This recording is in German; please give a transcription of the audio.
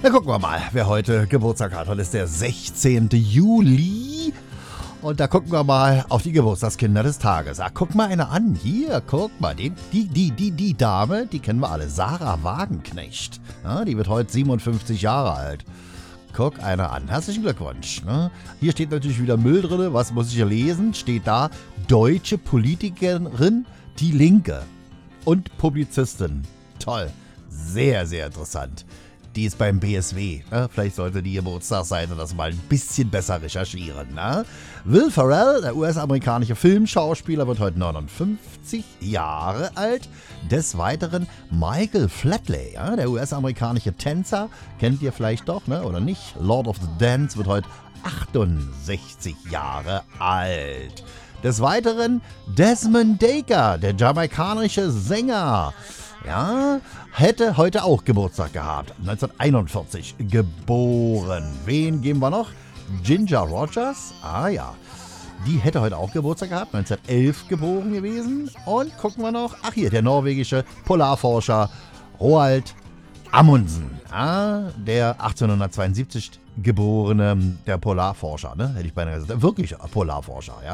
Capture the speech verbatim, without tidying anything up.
Na, gucken wir mal, wer heute Geburtstag hat. Heute ist der sechzehnte Juli. Und da gucken wir mal auf die Geburtstagskinder des Tages. Ah, guck mal eine an. Hier, guck mal. Die, die, die, die, die Dame, die kennen wir alle. Sarah Wagenknecht. Ja, die wird heute siebenundfünfzig Jahre alt. Guck einer an. Herzlichen Glückwunsch. Ne? Hier steht natürlich wieder Müll drin. Was muss ich hier lesen? Steht da, deutsche Politikerin, die Linke. Und Publizistin. Toll. Sehr, sehr interessant. Die ist beim B S W. Ne? Vielleicht sollte die Geburtstagsseite das mal ein bisschen besser recherchieren. Ne? Will Ferrell, der U S-amerikanische Filmschauspieler, wird heute neunundfünfzig Jahre alt. Des Weiteren Michael Flatley, ja? Der U S-amerikanische Tänzer, kennt ihr vielleicht doch, ne? Oder nicht? Lord of the Dance wird heute achtundsechzig Jahre alt. Des Weiteren Desmond Dekker, der jamaikanische Sänger. Ja, hätte heute auch Geburtstag gehabt. neunzehnhunderteinundvierzig geboren. Wen geben wir noch? Ginger Rogers. Ah ja, die hätte heute auch Geburtstag gehabt. neunzehnhundertelf geboren gewesen. Und gucken wir noch. Ach hier, der norwegische Polarforscher Roald Amundsen. Ah, der achtzehnhundertzweiundsiebzig geborene, der Polarforscher. Ne? Hätte ich beinahe gesagt. Wirklich Polarforscher, ja.